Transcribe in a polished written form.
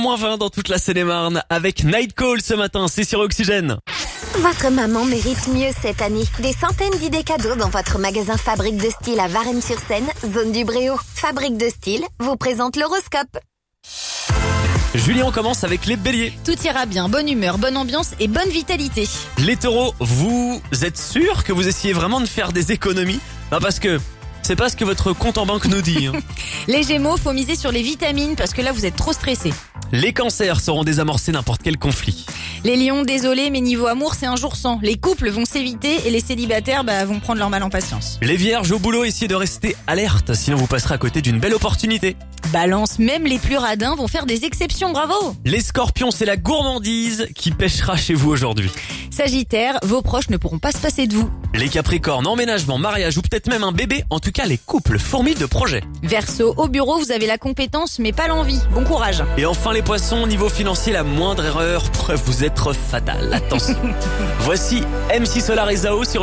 -20 dans toute la Seine-et-Marne avec Night Call ce matin, c'est sur Oxygène. Votre maman mérite mieux cette année. Des centaines d'idées cadeaux dans votre magasin Fabrique de Style à Varennes-sur-Seine, zone du Bréau. Fabrique de Style vous présente l'horoscope. Julien, commence avec les béliers. Tout ira bien, bonne humeur, bonne ambiance et bonne vitalité. Les taureaux, vous êtes sûr que vous essayez vraiment de faire des économies ? Non, parce que c'est pas ce que votre compte en banque nous dit. Les gémeaux, faut miser sur les vitamines parce que là vous êtes trop stressés. Les cancers sauront désamorcer n'importe quel conflit. Les lions, désolé mais niveau amour c'est un jour sans. Les couples vont s'éviter et les célibataires vont prendre leur mal en patience. Les vierges, au boulot, essayez de rester alerte, sinon vous passerez à côté d'une belle opportunité. Balance, même les plus radins vont faire des exceptions, bravo. Les scorpions, c'est la gourmandise qui pêchera chez vous aujourd'hui. Sagittaire, vos proches ne pourront pas se passer de vous. Les capricornes, emménagement, mariage ou peut-être même un bébé, en tout cas les couples fourmillent de projets. Verseau, au bureau vous avez la compétence mais pas l'envie, bon courage. Et enfin les poissons, niveau financier, la moindre erreur pourrait vous être fatale. Attention. Voici MC Solar et Zao sur